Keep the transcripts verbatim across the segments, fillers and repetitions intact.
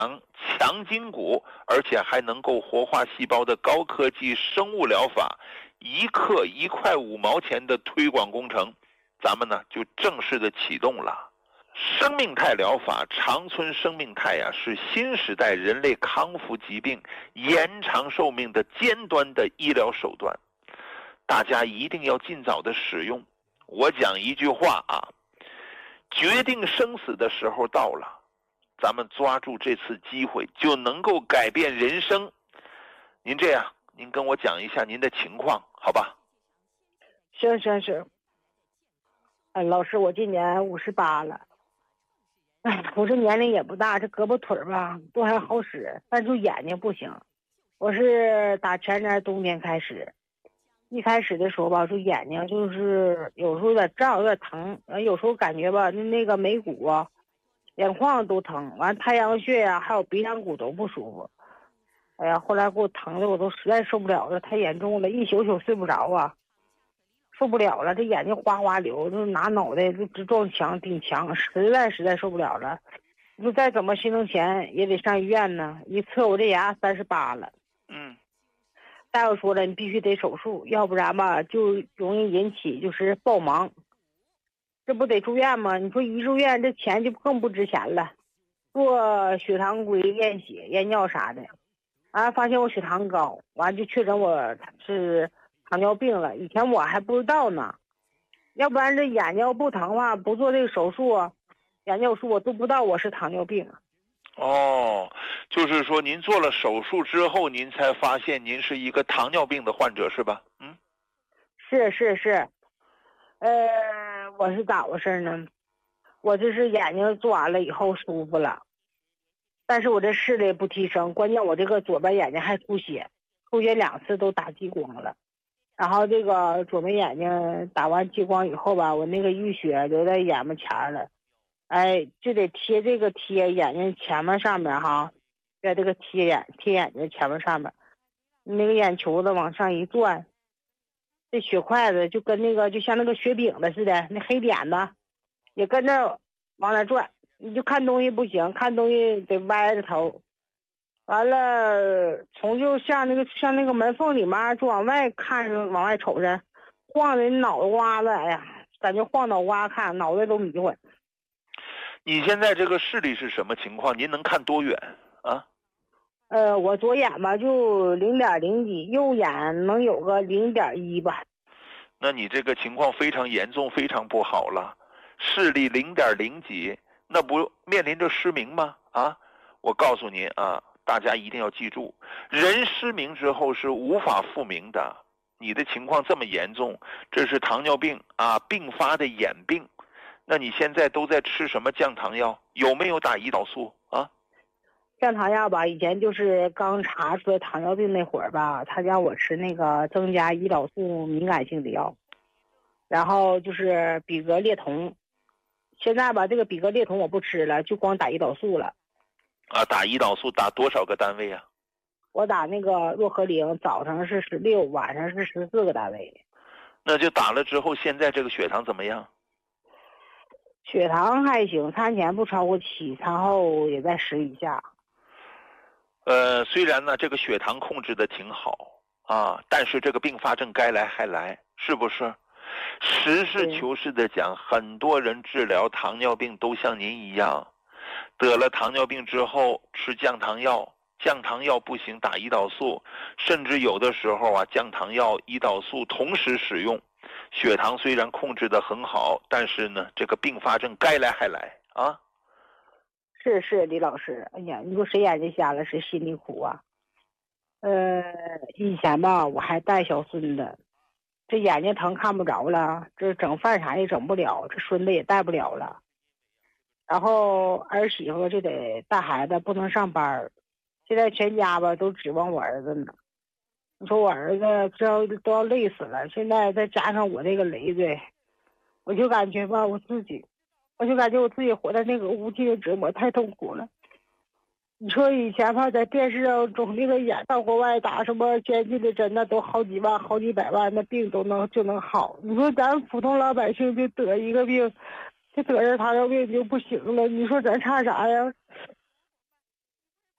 强筋骨，而且还能够活化细胞的高科技生物疗法，一克一块五毛钱的推广工程，咱们呢就正式的启动了。生命态疗法长春生命态呀、啊，是新时代人类康复疾病、延长寿命的尖端的医疗手段，大家一定要尽早的使用。我讲一句话啊，决定生死的时候到了，咱们抓住这次机会就能够改变人生。您这样，您跟我讲一下您的情况，好吧？ 行行行。哎，老师，我今年五十八了。哎，我这年龄也不大，这胳膊腿吧都还好使，但就眼睛不行。我是打前年冬天开始，一开始的时候吧，就眼睛就是有时候有点胀，有点疼，有时候感觉吧，那那个眉骨啊、眼眶都疼，完太阳穴呀、啊，还有鼻梁骨都不舒服。哎呀，后来给我疼的我都实在受不了了，太严重了，一宿宿睡不着啊。受不了了，这眼睛哗哗流，就拿脑袋就直撞墙顶墙，实在实在受不了了。你说再怎么心疼钱也得上医院呢。一测我这牙三十八了， 嗯， 大夫说了，你必须得手术，要不然吧就容易引起就是暴盲。这不得住院吗？你说一住院这钱就更不值钱了，做血常规、验血、验尿啥的，完发现我血糖高，完就确诊我是糖尿病了。以前我还不知道呢，要不然这眼睛要不疼啊，不做这个手术啊，眼睛手术我都不知道我是糖尿病。 哦，就是说您做了手术之后，您才发现您是一个糖尿病的患者是吧？嗯， 是是是，呃，我是咋回事呢？我这是眼睛做完了以后舒服了，但是我这视力不提升，关键我这个左边眼睛还出血，出血两次都打激光了。然后这个左边眼睛打完激光以后吧，我那个淤血留在眼巴前了，哎，就得贴这个贴眼睛前面上面哈，在这个贴眼贴眼睛前面上面，那个眼球子往上一转，这血块子就跟那个就像那个雪饼子似的，那黑点子也跟着往那转，你就看东西不行，看东西得歪着头。完了，从就像那个像那个门缝里面就往外看着，往外瞅着，晃的脑袋瓜子，哎呀，感觉晃脑瓜看，脑袋都迷糊。 你现在这个视力是什么情况？您能看多远啊？ 呃，我左眼吧就零点零几，右眼能有个零点一吧。 那你这个情况非常严重，非常不好了。视力零点零几，那不面临着失明吗？啊，我告诉您啊。大家一定要记住，人失明之后是无法复明的。你的情况这么严重，这是糖尿病啊并发的眼病。那你现在都在吃什么降糖药？有没有打胰岛素啊？ 降糖药吧，以前就是刚查出来糖尿病那会儿吧，他让我吃那个增加胰岛素敏感性的药，然后就是比格列酮。现在吧，这个比格列酮我不吃了，就光打胰岛素了。 啊，打胰岛素打多少个单位啊？ 我打那个若合灵，早上是十六，晚上是十四个单位。 那就打了之后，现在这个血糖怎么样？ 血糖还行，餐前不超过七，餐后也在十以下。 呃，虽然呢这个血糖控制的挺好啊，但是这个并发症该来还来，是不是？实事求是的讲，很多人治疗糖尿病都像您一样。得了糖尿病之后吃降糖药，降糖药不行打胰岛素，甚至有的时候啊降糖药胰岛素同时使用，血糖虽然控制得很好，但是呢这个并发症该来还来啊。 是是李老师，哎呀，你说谁眼睛瞎了谁心里苦啊。呃以前吧我还带小孙子，这眼睛疼看不着了，这整饭啥也整不了，这孙子也带不了了，然后儿媳妇就得带孩子不能上班，现在全家吧都指望我儿子呢。你说我儿子这要都要累死了，现在再加上我这个累赘，我就感觉吧我自己我就感觉我自己活在那个无尽的折磨，太痛苦了。你说以前吧在电视上总那个演到国外打什么先进的针，那都好几万好几百万，那病都能就能好。你说咱普通老百姓就得一个病，就得着糖尿病就不行了，你说咱差啥呀？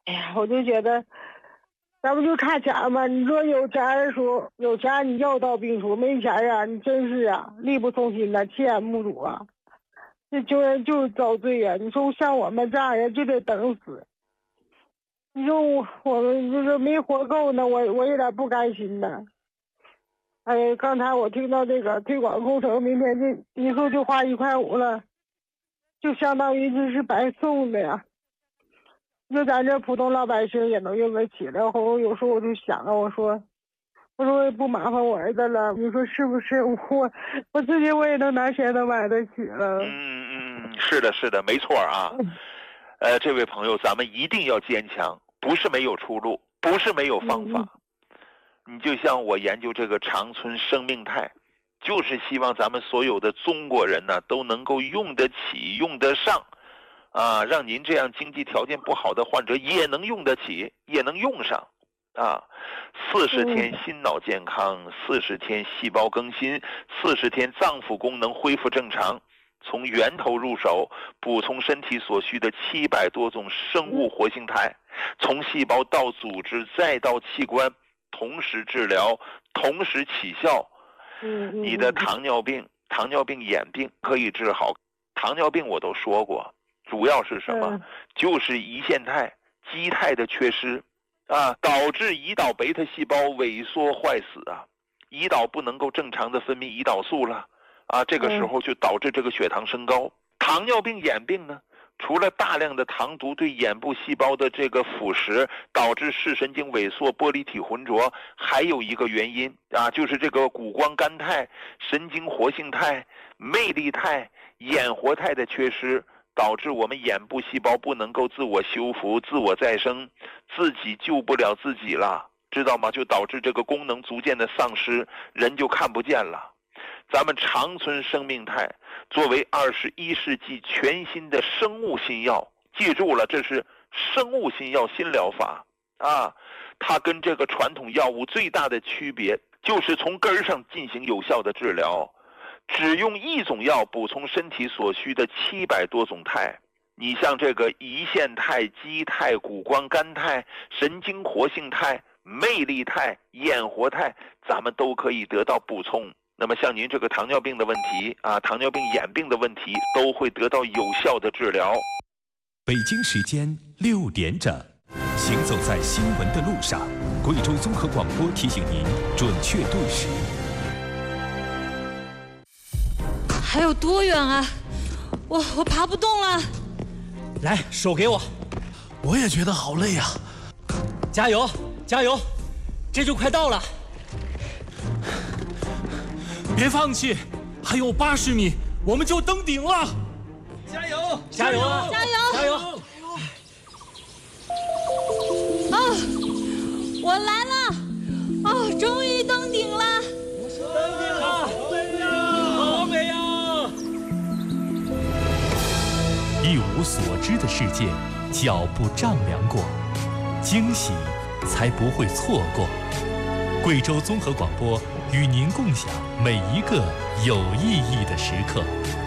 哎呀，我就觉得，咱们就差钱嘛。你说有钱的时候，有钱你药到病除；没钱啊，你真是啊，力不从心呐，弃眼目睹啊。这救人就是遭罪呀、啊！你说像我们这样人就得等死。你说我我们就是没活够呢，我我有点不甘心呢。哎，刚才我听到这个推广工程，明天就一送就花一块五了，就相当于这是白送的呀。就咱这普通老百姓也能用得起。然后有时候我就想啊，我说，我说我也不麻烦我儿子了，你说是不是？我我自己我也能拿钱能买得起了。 嗯嗯，是的，是的，没错啊。呃，这位朋友，咱们一定要坚强，不是没有出路，不是没有方法。你就像我研究这个长春生命态，就是希望咱们所有的中国人呢都能够用得起、用得上，啊，让您这样经济条件不好的患者也能用得起，也能用上，啊，四十天心脑健康，四十天细胞更新，四十天脏腑功能恢复正常。从源头入手，补充身体所需的七百多种生物活性肽，从细胞到组织再到器官，同时治疗，同时起效。你的糖尿病、糖尿病眼病可以治好。糖尿病我都说过，主要是什么？就是胰腺肽、肌肽的缺失啊，导致胰岛贝塔细胞萎缩坏死啊，胰岛不能够正常的分泌胰岛素了。啊，这个时候就导致这个血糖升高。糖尿病眼病呢，除了大量的糖毒对眼部细胞的这个腐蚀，导致视神经萎缩、玻璃体浑浊，还有一个原因啊，就是这个谷胱甘肽、神经活性肽、魅力肽、眼活肽的缺失，导致我们眼部细胞不能够自我修复、自我再生，自己救不了自己了，知道吗？就导致这个功能逐渐的丧失，人就看不见了。咱们长春生命肽作为二十一世纪全新的生物新药，记住了，这是生物新药新疗法啊！它跟这个传统药物最大的区别就是从根上进行有效的治疗，只用一种药补充身体所需的七百多种肽。你像这个胰腺肽、肌肽、谷胱甘肽、神经活性肽、魅力肽、眼活肽，咱们都可以得到补充。那么像您这个糖尿病的问题啊，糖尿病眼病的问题，都会得到有效的治疗。 北京时间六点整，行走在新闻的路上，贵州综合广播提醒您准确对时。 还有多远啊？我我爬不动了。 来，手给我。 我也觉得好累啊。 加油，加油，这就快到了。 别放弃，还有八十米，我们就登顶了！ 加油！加油！ 加油！ 加油！ 啊，我来了！哦，终于登顶了！ 登顶了！好美呀！ 一无所知的世界，脚步丈量过，惊喜才不会错过。贵州综合广播与您共享每一个有意义的时刻。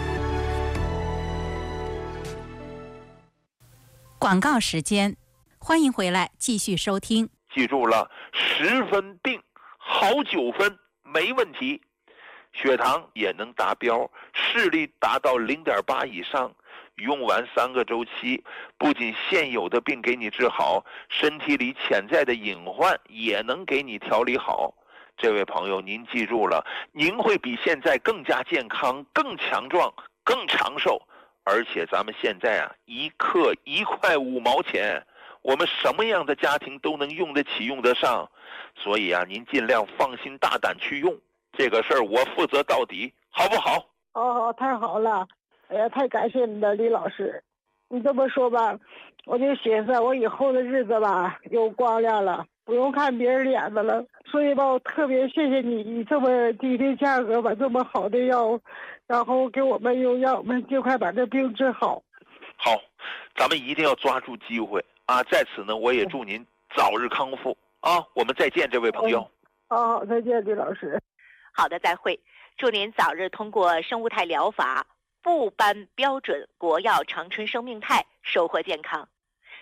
广告时间，欢迎回来继续收听。 记住了，十分病，好九分没问题，血糖也能达标，视力达到零点八以上。用完三个周期，不仅现有的病给你治好，身体里潜在的隐患也能给你调理好。这位朋友，您记住了，您会比现在更加健康、更强壮、更长寿。而且咱们现在啊，一克一块五毛钱，我们什么样的家庭都能用得起、用得上。所以啊，您尽量放心大胆去用，这个事儿我负责到底，好不好？ 哦，太好了。哎呀，太感谢你了，李老师。你这么说吧，我就寻思我以后的日子吧有光亮了，不用看别人脸子了。所以吧，我特别谢谢你，以这么低的价格把这么好的药，然后给我们用，让我们尽快把这病治好。 好，咱们一定要抓住机会啊！在此呢，我也祝您早日康复啊！我们再见，这位朋友。 好好，再见，李老师。 好的，再会。祝您早日通过生物肽疗法部颁标准国药长春生命肽，收获健康。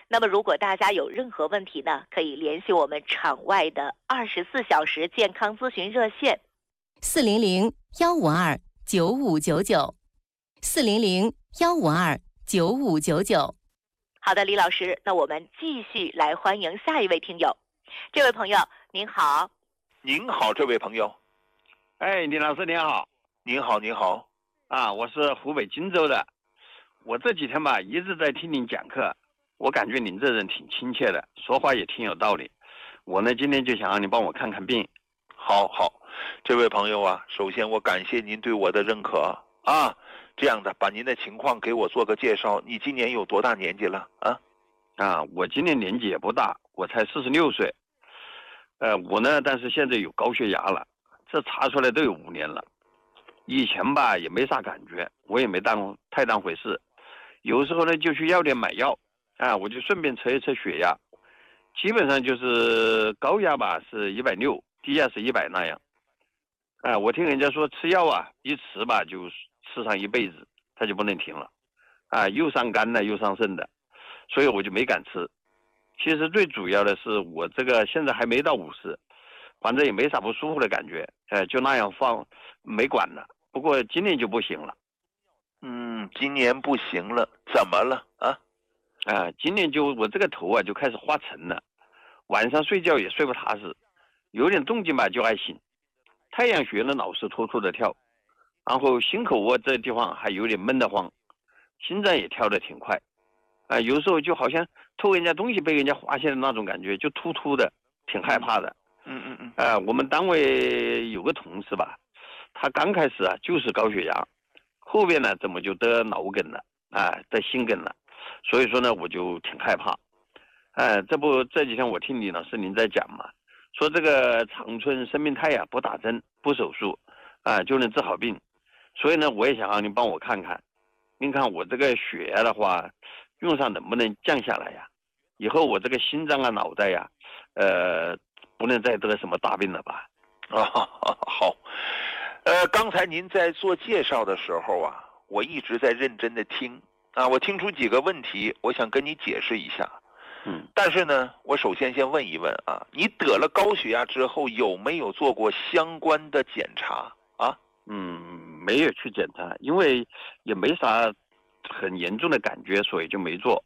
那么如果大家有任何问题呢，可以联系我们场外的二十四小时健康咨询热线四零零幺五二九五九九，四零零幺五二九五九九。 好的，李老师，那我们继续来欢迎下一位听友。这位朋友您好。 您好，这位朋友。 哎，李老师您好。 您好，您好。 啊，我是湖北荆州的。我这几天吧一直在听您讲课，我感觉您这人挺亲切的，说话也挺有道理。我呢今天就想让你帮我看看病。 好好，这位朋友啊，首先我感谢您对我的认可啊。这样的，把您的情况给我做个介绍。你今年有多大年纪了啊？ 啊，我今年年纪也不大，我才四十六岁。呃，我呢，但是现在有高血压了，这查出来都有五年了。以前吧也没啥感觉，我也没当太当回事。有时候呢就去药店买药，啊，我就顺便测一测血压，基本上就是高压吧是一百六，低压是一百那样。啊，我听人家说吃药啊，一吃吧就吃上一辈子，他就不能停了，啊，又伤肝的又伤肾的，所以我就没敢吃。其实最主要的是我这个现在还没到五十，反正也没啥不舒服的感觉，呃，就那样放没管了。不过今年就不行了。 嗯，今年不行了，怎么了啊？ 啊，今年就我这个头啊就开始发沉了，晚上睡觉也睡不踏实，有点动静吧就爱醒，太阳穴呢老是突突的跳，然后心口窝这地方还有点闷得慌，心脏也跳得挺快，啊，有时候就好像偷人家东西被人家发现的那种感觉，就突突的，挺害怕的。 嗯嗯嗯。 啊，我们单位有个同事吧，他刚开始啊就是高血压，后边呢怎么就得脑梗了啊，得心梗了，所以说呢我就挺害怕。哎、啊，这不这几天我听李老师您在讲嘛，说这个长春生命泰呀不打针不手术啊就能治好病，所以呢我也想让您帮我看看，您看我这个血压的话用上能不能降下来呀？以后我这个心脏啊脑袋呀，呃不能再得什么大病了吧？ 啊，好。呃，刚才您在做介绍的时候啊，我一直在认真的听啊，我听出几个问题，我想跟你解释一下。 嗯， 但是呢，我首先先问一问啊，你得了高血压之后有没有做过相关的检查啊？ 嗯，没有去检查，因为也没啥很严重的感觉，所以就没做。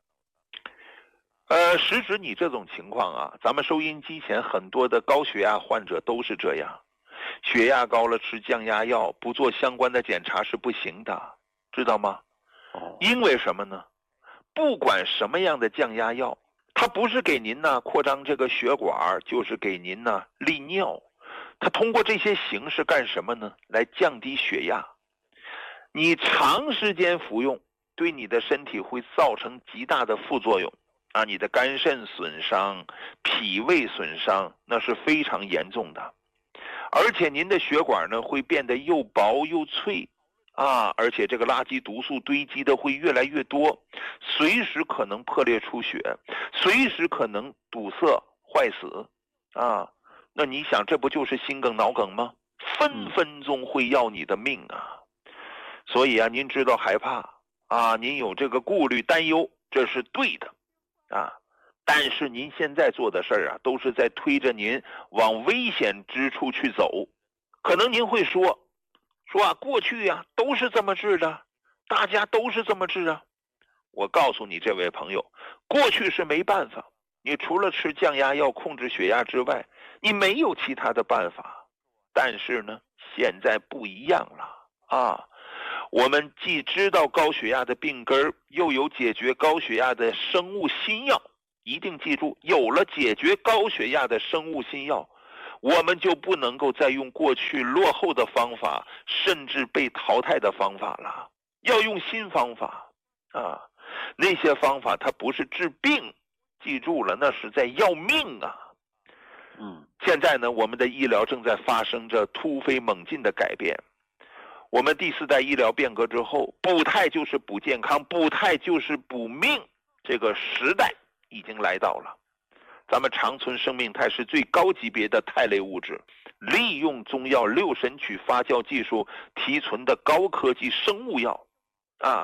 呃，实指你这种情况啊，咱们收音机前很多的高血压患者都是这样，血压高了吃降压药，不做相关的检查是不行的，知道吗？ 哦， 因为什么呢？不管什么样的降压药，它不是给您呢扩张这个血管，就是给您呢利尿，它通过这些形式干什么呢？来降低血压。你长时间服用，对你的身体会造成极大的副作用啊！你的肝肾损伤、脾胃损伤，那是非常严重的。而且您的血管呢会变得又薄又脆啊，而且这个垃圾毒素堆积的会越来越多，随时可能破裂出血，随时可能堵塞坏死啊！那你想，这不就是心梗脑梗吗？分分钟会要你的命啊！所以啊，您知道害怕啊，您有这个顾虑担忧，这是对的啊。但是您现在做的事儿啊，都是在推着您往危险之处去走。可能您会说，说啊，过去呀、啊、都是这么治的，大家都是这么治啊。我告诉你，这位朋友，过去是没办法，你除了吃降压药控制血压之外，你没有其他的办法。但是呢，现在不一样了啊。我们既知道高血压的病根，又有解决高血压的生物新药。一定记住，有了解决高血压的生物新药，我们就不能够再用过去落后的方法，甚至被淘汰的方法了。要用新方法啊！那些方法它不是治病，记住了，那是在要命啊！ 嗯， 现在呢，我们的医疗正在发生着突飞猛进的改变。我们第四代医疗变革之后，补胎就是补健康，补胎就是补命，这个时代已经来到了。咱们长春生命肽是最高级别的肽类物质，利用中药六神曲发酵技术提纯的高科技生物药啊，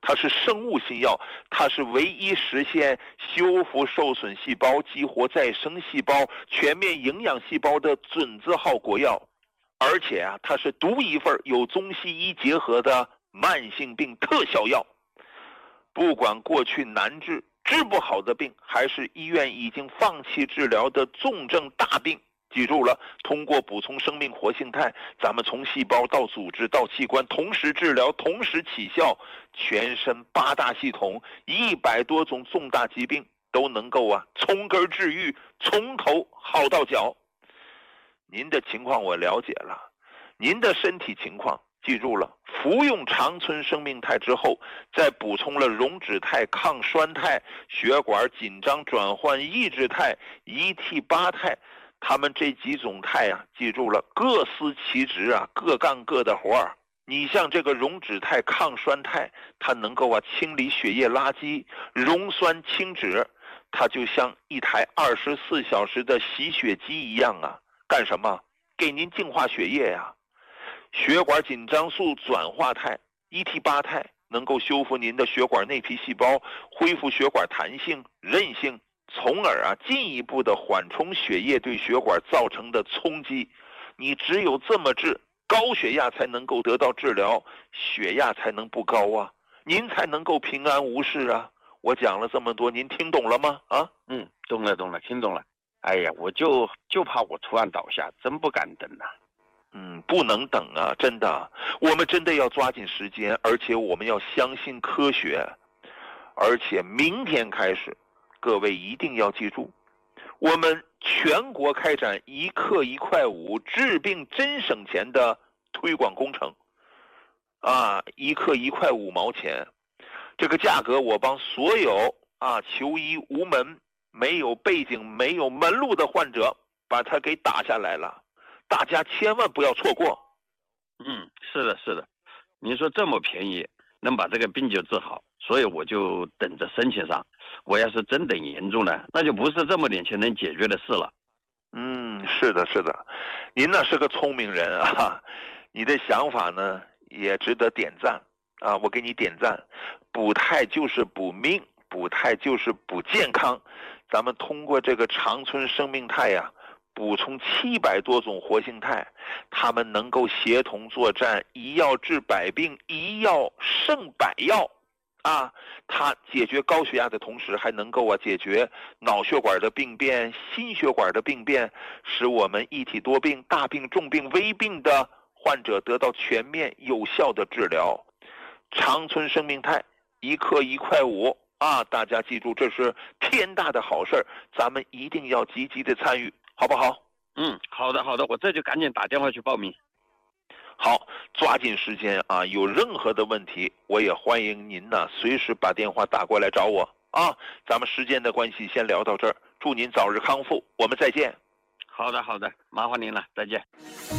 它是生物新药，它是唯一实现修复受损细胞、激活再生细胞、全面营养细胞的准字号国药。而且啊，它是独一份有中西医结合的慢性病特效药。不管过去难治、治不好的病，还是医院已经放弃治疗的重症大病，记住了，通过补充生命活性肽，咱们从细胞到组织到器官同时治疗，同时起效，全身八大系统一百多种重大疾病都能够啊从根治愈，从头好到脚。您的情况我了解了，您的身体情况记住了，服用长春生命肽之后，再补充了溶脂肽、抗栓肽、血管紧张转换抑制肽、一 T 八肽，他们这几种肽啊，记住了，各司其职啊，各干各的活儿。你像这个溶脂肽、抗栓肽，它能够啊清理血液垃圾，溶栓清脂，它就像一台二十四小时的洗血机一样啊，干什么？给您净化血液呀、啊。血管紧张素转化肽 一 T 八肽能够修复您的血管内皮细胞，恢复血管弹性、韧性，从而啊进一步的缓冲血液对血管造成的冲击。你只有这么治，高血压才能够得到治疗，血压才能不高啊，您才能够平安无事啊。我讲了这么多，您听懂了吗？啊， 嗯，懂了懂了，听懂了。哎呀，我就就怕我突然倒下，真不敢等啊。 嗯，不能等啊，真的，我们真的要抓紧时间，而且我们要相信科学。而且明天开始，各位一定要记住，我们全国开展一克一块五治病真省钱的推广工程啊，一克一块五毛钱，这个价格我帮所有啊求医无门、没有背景、没有门路的患者把它给打下来了。大家千万不要错过。 嗯，是的，是的，您说这么便宜，能把这个病就治好，所以我就等着申请上。我要是真等严重了，那就不是这么点钱能解决的事了。 嗯，是的，是的，您呢是个聪明人啊，你的想法呢也值得点赞啊，我给你点赞。补肽就是补命，补肽就是补健康。咱们通过这个长春生命肽呀、啊。补充七百多种活性肽，它们能够协同作战，一药治百病，一药胜百药啊！它解决高血压的同时，还能够啊解决脑血管的病变、心血管的病变，使我们一体多病、大病、重病、危病的患者得到全面有效的治疗。长春生命肽一克一块五啊！大家记住，这是天大的好事，咱们一定要积极的参与。好不好？ 嗯，好的好的，我这就赶紧打电话去报名。 好，抓紧时间啊！有任何的问题，我也欢迎您呢，随时把电话打过来找我啊！咱们时间的关系，先聊到这儿，祝您早日康复，我们再见。 好的好的，麻烦您了，再见。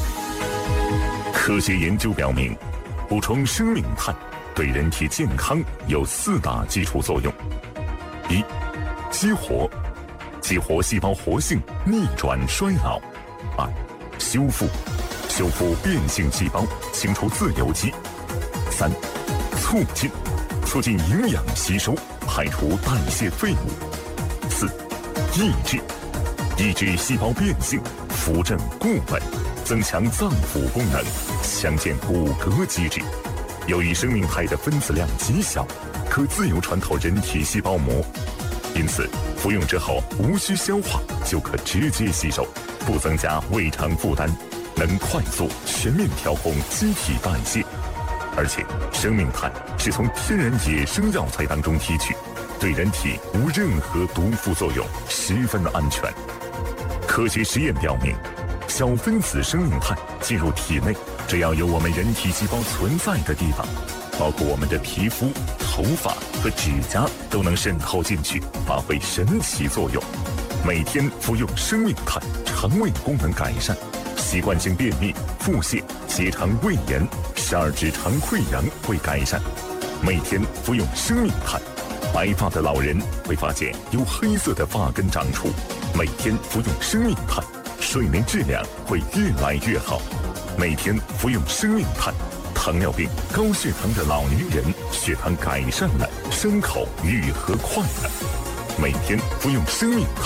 科学研究表明，补充生命肽对人体健康有四大基础作用：一、激活。激活细胞活性，逆转衰老；二、修复，修复变性细胞，清除自由基；三、促进，促进营养吸收，排除代谢废物；四、抑制，抑制细胞变性，扶正固本，增强脏腑功能，强健骨骼机制。由于生命肽的分子量极小，可自由穿透人体细胞膜。因此，服用之后无需消化就可直接吸收，不增加胃肠负担，能快速全面调控机体代谢。而且，生命肽是从天然野生药材当中提取，对人体无任何毒副作用，十分安全。科学实验表明，小分子生命肽进入体内，只要有我们人体细胞存在的地方，包括我们的皮肤、头发和指甲都能渗透进去，发挥神奇作用。每天服用生命肽，肠胃功能改善，习惯性便秘、腹泻、结肠胃炎、十二指肠溃疡会改善。每天服用生命肽，白发的老人会发现有黑色的发根长出。每天服用生命肽，睡眠质量会越来越好。每天服用生命肽， 糖尿病、高血糖的老年人血糖改善了，伤口愈合快了。每天服用生命